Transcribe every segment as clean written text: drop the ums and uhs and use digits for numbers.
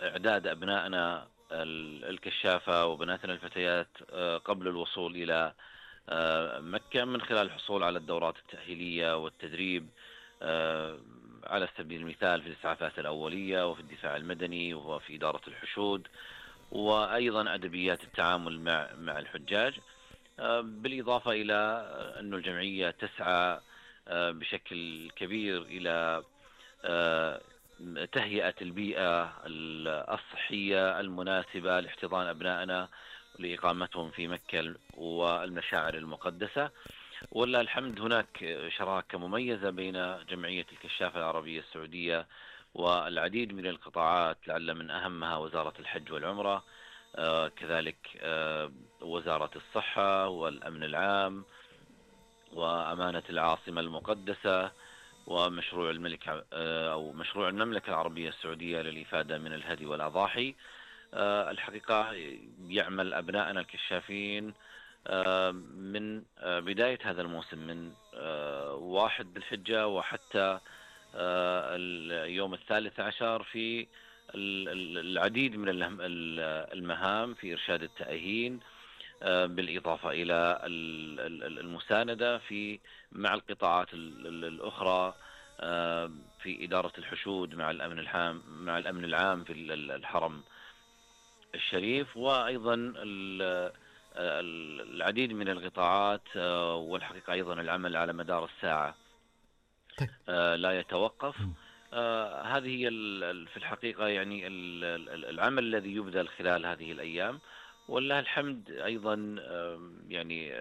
إعداد أبنائنا الكشافة وبناتنا الفتيات قبل الوصول إلى مكة، من خلال الحصول على الدورات التأهيلية والتدريب، آه، على سبيل المثال في الإسعافات الأولية وفي الدفاع المدني وفي إدارة الحشود، وأيضا أدبيات التعامل مع الحجاج. بالإضافة إلى أن الجمعية تسعى بشكل كبير إلى آه، تهيئة البيئة الصحية المناسبة لاحتضان أبنائنا لإقامتهم في مكة والمشاعر المقدسة. ولله الحمد هناك شراكة مميزة بين جمعية الكشافة العربية السعودية والعديد من القطاعات، لعل من أهمها وزارة الحج والعمرة، كذلك وزارة الصحة والأمن العام وأمانة العاصمة المقدسة، ومشروع الملك أو مشروع المملكة العربية السعودية للإفادة من الهدي والأضاحي. الحقيقة يعمل أبنائنا الكشافين من بداية هذا الموسم، من 1 ذي الحجة وحتى اليوم 13 في العديد من المهام في إرشاد التأهين، بالإضافة إلى المساندة مع القطاعات الأخرى في إدارة الحشود مع الأمن العام في الحرم الشريف، وأيضا العديد من القطاعات، والحقيقة أيضا العمل على مدار الساعة طيب. لا يتوقف. مم. هذه هي في الحقيقة يعني العمل الذي يبذل خلال هذه الأيام، ولله الحمد أيضا يعني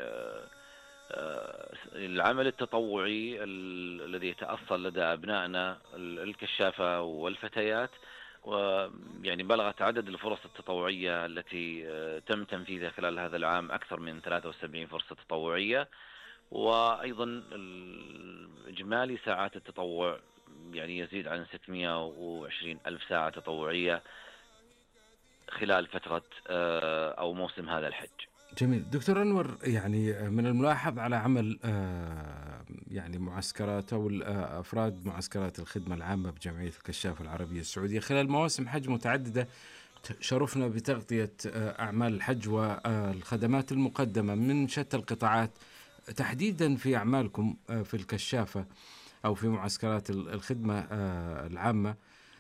العمل التطوعي الذي يتأصل لدى أبنائنا الكشافة والفتيات، ويعني بلغت عدد الفرص التطوعية التي تم تنفيذها خلال هذا العام أكثر من 73 فرصة تطوعية. وأيضا إجمالي ساعات التطوع يعني يزيد عن 620 ألف ساعة تطوعية خلال فترة أو موسم هذا الحج. جميل دكتور أنور، يعني من الملاحظ على عمل يعني معسكرات أو أفراد معسكرات الخدمة العامة بجمعية الكشافة العربية السعودية خلال مواسم حج متعددة شرفنا بتغطية أعمال الحج والخدمات المقدمة من شتى القطاعات، تحديدا في أعمالكم في الكشافة أو في معسكرات الخدمة العامة.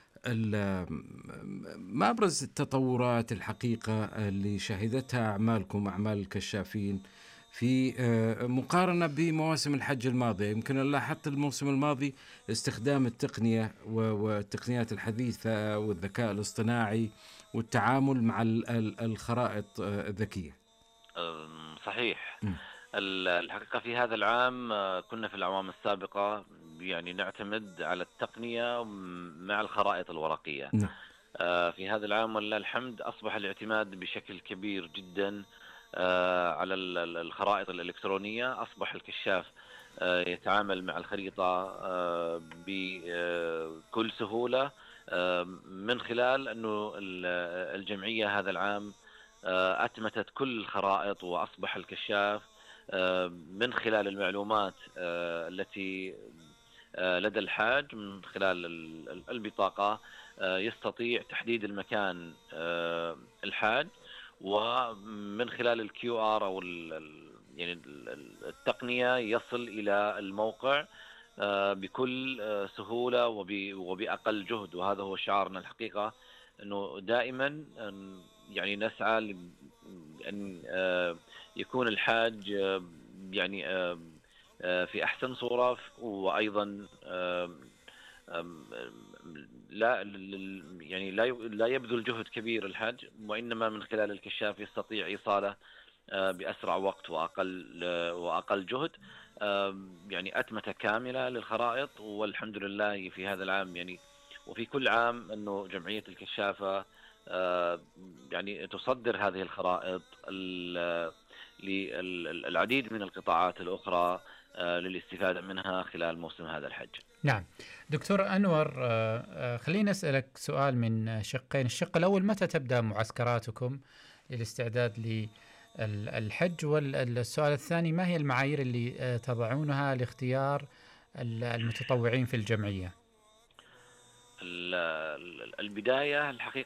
ما أبرز التطورات الحقيقة اللي شهدتها أعمالكم أعمال الكشافين في مقارنة بمواسم الحج الماضية؟ يمكن لاحظت الموسم الماضي استخدام التقنية والتقنيات الحديثة والذكاء الاصطناعي والتعامل مع الخرائط الذكية. صحيح. م. الحقيقة في هذا العام كنا في الأعوام السابقة يعني نعتمد على التقنية مع الخرائط الورقية. نعم. في هذا العام ولله الحمد أصبح الاعتماد بشكل كبير جدا على الخرائط الإلكترونية. أصبح الكشاف يتعامل مع الخريطة بكل سهولة، من خلال أنه الجمعية هذا العام أتمتت كل الخرائط، وأصبح الكشاف من خلال المعلومات التي لدى الحاج من خلال البطاقة يستطيع تحديد المكان الحاج، ومن خلال الكيو ار او يعني التقنية يصل الى الموقع بكل سهولة وبأقل جهد. وهذا هو شعارنا الحقيقة، انه دائما يعني نسعى لأن يكون الحاج يعني في أحسن صورة، وأيضا لا يعني لا يبذل جهد كبير الحاج، وإنما من خلال الكشاف يستطيع إيصاله بأسرع وقت وأقل جهد. يعني أتمتة كاملة للخرائط، والحمد لله في هذا العام يعني وفي كل عام أنه جمعية الكشافة يعني تصدر هذه الخرائط للعديد من القطاعات الأخرى للاستفادة منها خلال موسم هذا الحج. نعم دكتور أنور، خليني أسألك سؤال من شقين. الشق الأول، متى تبدأ معسكراتكم للاستعداد للحج؟ والسؤال الثاني، ما هي المعايير اللي تضعونها لاختيار المتطوعين في الجمعية؟ البداية الحقيقة